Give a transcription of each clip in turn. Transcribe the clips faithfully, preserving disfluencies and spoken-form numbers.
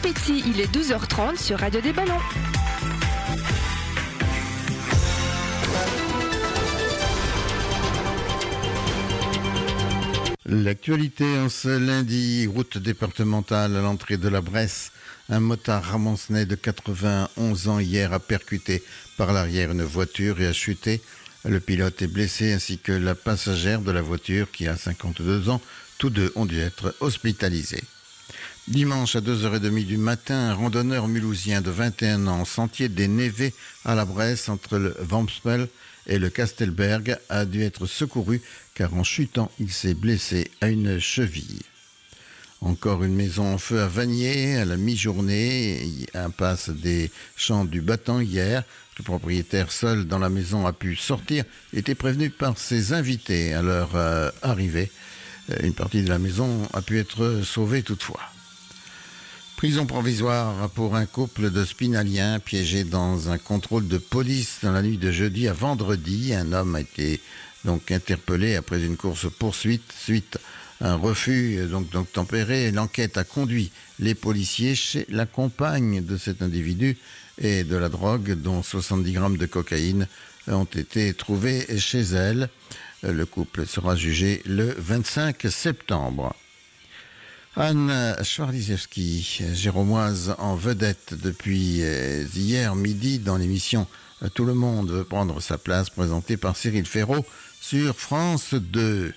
appétit, il est douze heures trente sur Radio des Ballons. L'actualité en ce lundi, route départementale à l'entrée de la Bresse. Un motard ramoncenais de quatre-vingt-onze ans hier a percuté par l'arrière une voiture et a chuté. Le pilote est blessé ainsi que la passagère de la voiture qui a cinquante-deux ans. Tous deux ont dû être hospitalisés. Dimanche à deux heures trente du matin, un randonneur mulhousien de vingt et un ans, sentier des Névés à la Bresse entre le Vampspel et le Castelberg, a dû être secouru car en chutant, il s'est blessé à une cheville. Encore une maison en feu à Vanier à la mi-journée, impasse des Champs du Battant hier. Le propriétaire seul dans la maison a pu sortir, était prévenu par ses invités à leur euh, arrivée. Une partie de la maison a pu être sauvée toutefois. Prison provisoire pour un couple de Spinaliens piégés dans un contrôle de police dans la nuit de jeudi à vendredi. Un homme a été donc interpellé après une course-poursuite suite à un refus donc, donc tempéré. L'enquête a conduit les policiers chez la compagne de cet individu et de la drogue dont soixante-dix grammes de cocaïne ont été trouvés chez elle. Le couple sera jugé le vingt-cinq septembre. Anne Schwarzewski, géromoise en vedette depuis hier midi dans l'émission Tout le monde veut prendre sa place, présentée par Cyril Ferraud sur France deux.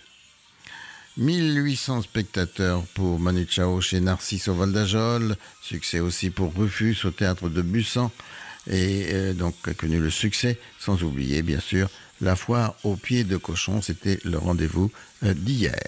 mille huit cents spectateurs pour Manu Chao chez Narcisse au Val d'Ajol, succès aussi pour Rufus au théâtre de Bussan, et euh, donc a connu le succès, sans oublier bien sûr la foire au pied de cochon, c'était le rendez-vous euh, d'hier.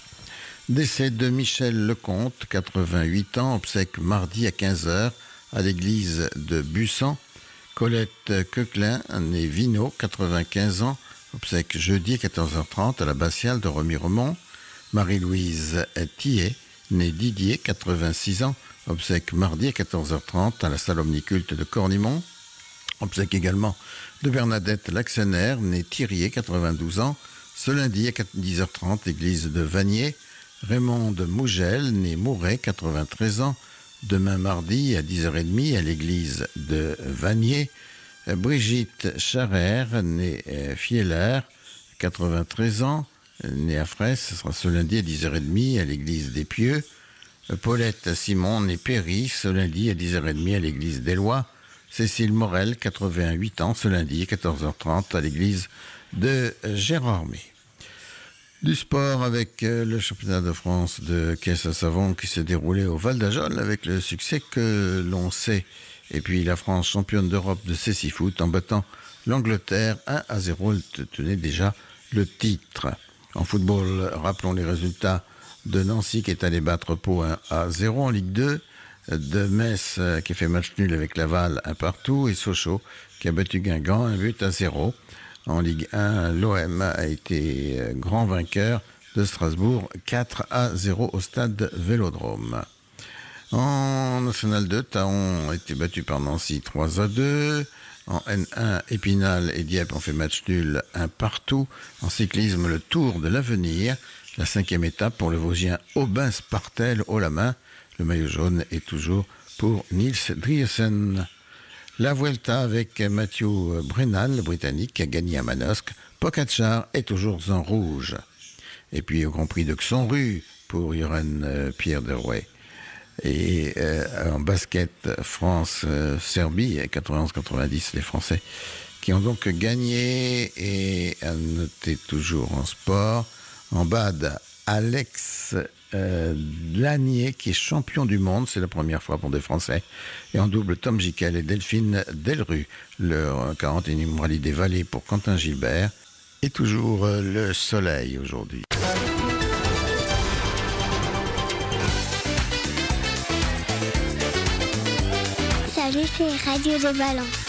Décès de Michel Lecomte, quatre-vingt-huit ans, obsèque mardi à quinze heures à l'église de Bussan. Colette Coquelin, née Vino, quatre-vingt-quinze ans, obsèque jeudi à quatorze heures trente à l'abbatiale de Remiremont. Marie-Louise Tillet, née Didier, quatre-vingt-six ans, obsèque mardi à quatorze heures trente à la salle omniculte de Cornimont. Obsèque également de Bernadette Laxener, née Thirier, quatre-vingt-douze ans, ce lundi à dix heures trente, église de Vanier. Raymond de Mougel, né Mouret, quatre-vingt-treize ans, demain mardi à dix heures trente à l'église de Vanier. Brigitte Charrère, née Fieler, quatre-vingt-treize ans, née à Fraisse, ce sera ce lundi à dix heures trente à l'église des Pieux. Paulette Simon, née Péry, ce lundi à dix heures trente à l'église d'Éloie. Cécile Morel, quatre-vingt-huit ans, ce lundi à quatorze heures trente à l'église de Gérardmer. Du sport avec le championnat de France de caisse à savon qui s'est déroulé au Val d'Ajol avec le succès que l'on sait. Et puis la France championne d'Europe de cécifoot en battant l'Angleterre un à zéro. Elle tenait déjà le titre. En football, rappelons les résultats de Nancy qui est allé battre Pau un à zéro en Ligue deux. De Metz qui a fait match nul avec Laval un partout. Et Sochaux qui a battu Guingamp un but à zéro. En Ligue un, l'O M a été grand vainqueur de Strasbourg quatre à zéro au stade Vélodrome. En National deux, Taon a été battu par Nancy trois à deux. En N un, Épinal et Dieppe ont fait match nul un partout. En cyclisme, le Tour de l'Avenir, la cinquième étape pour le Vosgien Aubin-Spartel haut la main. Le maillot jaune est toujours pour Niels Driessen. La Vuelta avec Mathieu Brenal, le Britannique, qui a gagné à Manosque. Pogačar est toujours en rouge. Et puis au Grand Prix de Xonru pour Joran euh, Pierre Derouet. Et euh, en basket, France-Serbie, euh, quatre-vingt-onze quatre-vingt-dix, les Français, qui ont donc gagné. Et à noter toujours en sport, en bad, Alex euh, Lanier, qui est champion du monde, c'est la première fois pour des Français. Et en double, Tom Jikel et Delphine Delru. Le quarante et unième rallye des Vallées pour Quentin Gilbert. Et toujours euh, le soleil aujourd'hui. Salut, c'est Radio des Ballons.